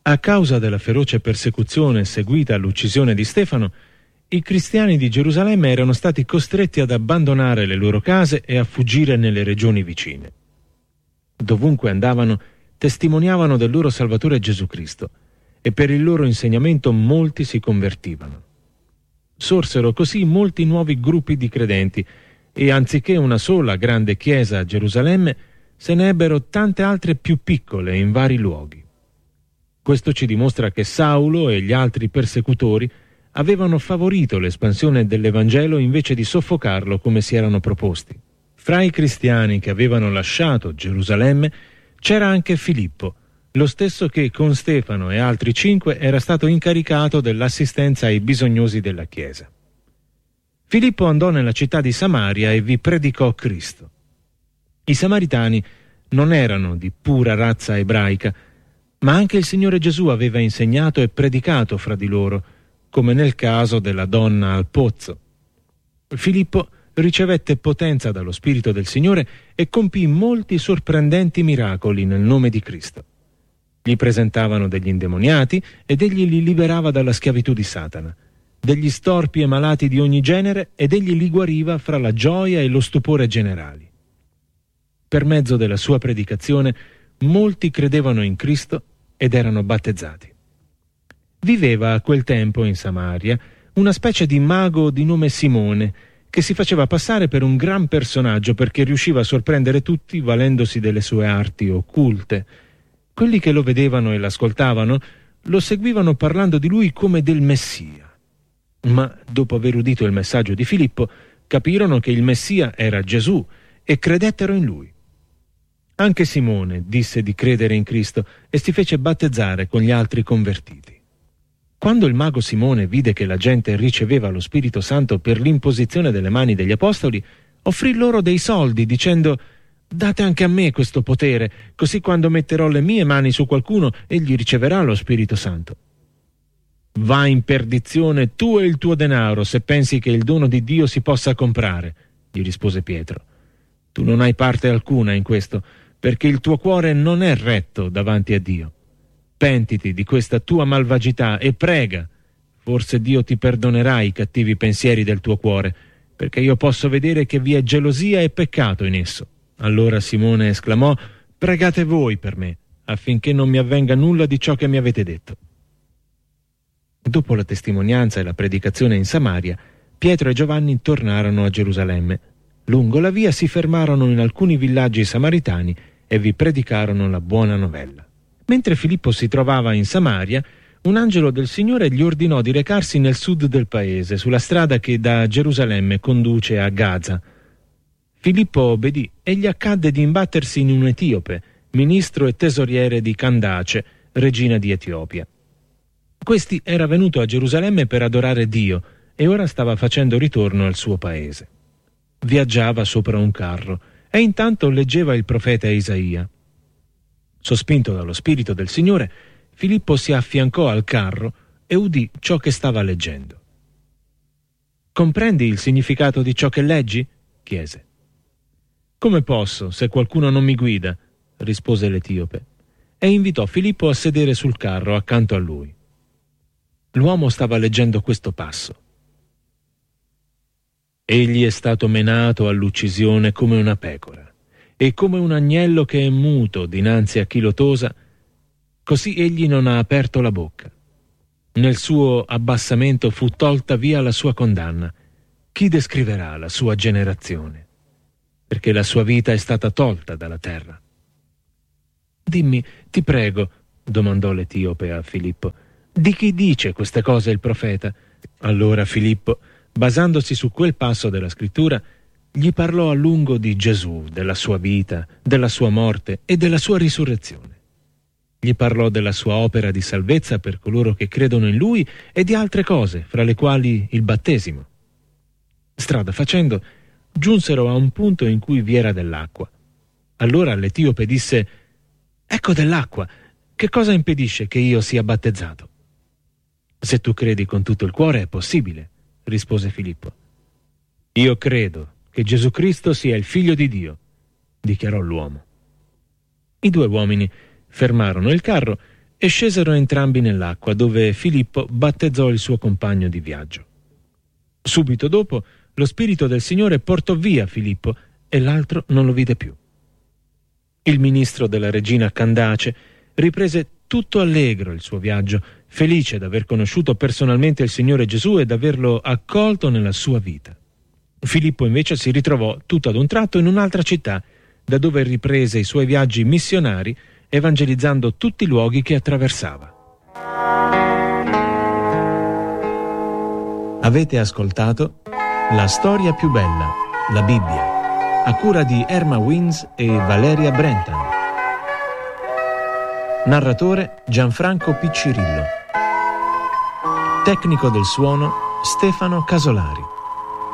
A causa della feroce persecuzione seguita all'uccisione di Stefano, i cristiani di Gerusalemme erano stati costretti ad abbandonare le loro case e a fuggire nelle regioni vicine. Dovunque andavano, testimoniavano del loro Salvatore Gesù Cristo, e per il loro insegnamento molti si convertivano. Sorsero così molti nuovi gruppi di credenti, e anziché una sola grande chiesa a Gerusalemme, se ne ebbero tante altre più piccole in vari luoghi. Questo ci dimostra che Saulo e gli altri persecutori avevano favorito l'espansione dell'Evangelo invece di soffocarlo come si erano proposti. Fra i cristiani che avevano lasciato Gerusalemme c'era anche Filippo, lo stesso che con Stefano e altri 5 era stato incaricato dell'assistenza ai bisognosi della Chiesa. Filippo andò nella città di Samaria e vi predicò Cristo. I samaritani non erano di pura razza ebraica, ma anche il Signore Gesù aveva insegnato e predicato fra di loro, come nel caso della donna al pozzo. Filippo ricevette potenza dallo Spirito del Signore e compì molti sorprendenti miracoli nel nome di Cristo. Gli presentavano degli indemoniati ed egli li liberava dalla schiavitù di Satana, degli storpi e malati di ogni genere, ed egli li guariva fra la gioia e lo stupore generali. Per mezzo della sua predicazione molti credevano in Cristo ed erano battezzati. Viveva a quel tempo in Samaria una specie di mago di nome Simone, che si faceva passare per un gran personaggio perché riusciva a sorprendere tutti valendosi delle sue arti occulte. Quelli che lo vedevano e l'ascoltavano lo seguivano parlando di lui come del Messia. Ma dopo aver udito il messaggio di Filippo, capirono che il Messia era Gesù e credettero in lui. Anche Simone disse di credere in Cristo e si fece battezzare con gli altri convertiti. Quando il mago Simone vide che la gente riceveva lo Spirito Santo per l'imposizione delle mani degli apostoli, offrì loro dei soldi dicendo: «Date anche a me questo potere, così quando metterò le mie mani su qualcuno, egli riceverà lo Spirito Santo». «Va in perdizione tu e il tuo denaro, se pensi che il dono di Dio si possa comprare», gli rispose Pietro. «Tu non hai parte alcuna in questo, perché il tuo cuore non è retto davanti a Dio. Pentiti di questa tua malvagità e prega. Forse Dio ti perdonerà i cattivi pensieri del tuo cuore, perché io posso vedere che vi è gelosia e peccato in esso». Allora Simone esclamò: «Pregate voi per me, affinché non mi avvenga nulla di ciò che mi avete detto». Dopo la testimonianza e la predicazione in Samaria, Pietro e Giovanni tornarono a Gerusalemme. Lungo la via si fermarono in alcuni villaggi samaritani e vi predicarono la buona novella. Mentre Filippo si trovava in Samaria, un angelo del Signore gli ordinò di recarsi nel sud del paese, sulla strada che da Gerusalemme conduce a Gaza. Filippo obbedì e gli accadde di imbattersi in un etiope, ministro e tesoriere di Candace, regina di Etiopia. Questi era venuto a Gerusalemme per adorare Dio e ora stava facendo ritorno al suo paese. Viaggiava sopra un carro e intanto leggeva il profeta Isaia. Sospinto dallo Spirito del Signore, Filippo si affiancò al carro e udì ciò che stava leggendo. «Comprendi il significato di ciò che leggi?» chiese. «Come posso, se qualcuno non mi guida?» rispose l'etiope, e invitò Filippo a sedere sul carro accanto a lui. L'uomo stava leggendo questo passo: «Egli è stato menato all'uccisione come una pecora, e come un agnello che è muto dinanzi a chi lo tosa, così egli non ha aperto la bocca. Nel suo abbassamento fu tolta via la sua condanna. Chi descriverà la sua generazione? Perché la sua vita è stata tolta dalla terra». «Dimmi, ti prego», domandò l'etiope a Filippo, «di chi dice queste cose il profeta?» Allora Filippo, basandosi su quel passo della scrittura, gli parlò a lungo di Gesù, della sua vita, della sua morte e della sua risurrezione. Gli parlò della sua opera di salvezza per coloro che credono in lui e di altre cose, fra le quali il battesimo. Strada facendo, giunsero a un punto in cui vi era dell'acqua. Allora l'etiope disse: «Ecco dell'acqua, che cosa impedisce che io sia battezzato?» «Se tu credi con tutto il cuore è possibile», rispose Filippo. «Io credo che Gesù Cristo sia il Figlio di Dio», dichiarò l'uomo. I due uomini fermarono il carro e scesero entrambi nell'acqua, dove Filippo battezzò il suo compagno di viaggio. Subito dopo, lo Spirito del Signore portò via Filippo e l'altro non lo vide più. Il ministro della regina Candace riprese tutto allegro il suo viaggio, felice d'aver conosciuto personalmente il Signore Gesù e d'averlo accolto nella sua vita. Filippo invece si ritrovò tutto ad un tratto in un'altra città, da dove riprese i suoi viaggi missionari, evangelizzando tutti i luoghi che attraversava. Avete ascoltato La storia più bella, la Bibbia, a cura di Erma Wins e Valeria Brentan. Narratore Gianfranco Piccirillo. Tecnico del suono Stefano Casolari.